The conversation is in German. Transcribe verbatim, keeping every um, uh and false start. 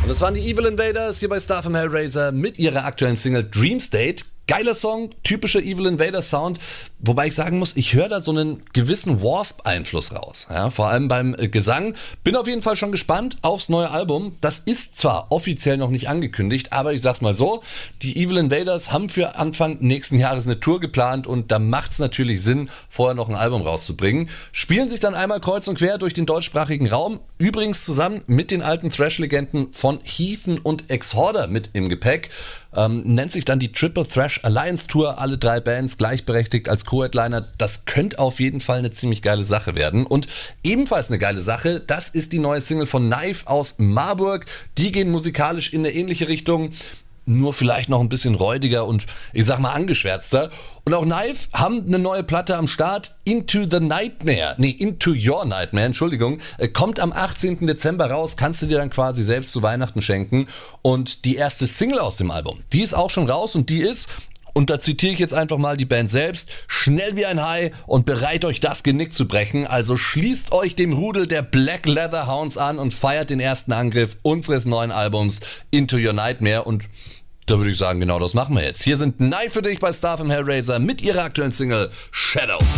Und das waren die Evil Invaders hier bei Star vom Hellraiser mit ihrer aktuellen Single Dream State. Geiler Song, typischer Evil Invaders Sound, wobei ich sagen muss, ich höre da so einen gewissen Wasp-Einfluss raus, ja, vor allem beim äh, Gesang. Bin auf jeden Fall schon gespannt aufs neue Album. Das ist zwar offiziell noch nicht angekündigt, aber ich sag's mal so, die Evil Invaders haben für Anfang nächsten Jahres eine Tour geplant und da macht's natürlich Sinn, vorher noch ein Album rauszubringen. Spielen sich dann einmal kreuz und quer durch den deutschsprachigen Raum, übrigens zusammen mit den alten Thrash-Legenden von Heathen und Exhorder mit im Gepäck. Ähm, nennt sich dann die Triple Thrash Alliance Tour, alle drei Bands gleichberechtigt als Co-Headliner. Das könnte auf jeden Fall eine ziemlich geile Sache werden. Und ebenfalls eine geile Sache, das ist die neue Single von Knife aus Marburg. Die gehen musikalisch in eine ähnliche Richtung, nur vielleicht noch ein bisschen räudiger und ich sag mal angeschwärzter. Und auch Knife haben eine neue Platte am Start, Into the Nightmare, nee, Into Your Nightmare, Entschuldigung, kommt am achtzehnten Dezember raus, kannst du dir dann quasi selbst zu Weihnachten schenken. Und die erste Single aus dem Album, die ist auch schon raus und die ist, und da zitiere ich jetzt einfach mal die Band selbst, schnell wie ein Hai und bereit euch das Genick zu brechen. Also schließt euch dem Rudel der Black Leather Hounds an und feiert den ersten Angriff unseres neuen Albums Into Your Nightmare. Und da würde ich sagen, genau das machen wir jetzt. Hier sind Knife für dich bei Star vom Hellraiser mit ihrer aktuellen Single Shadow.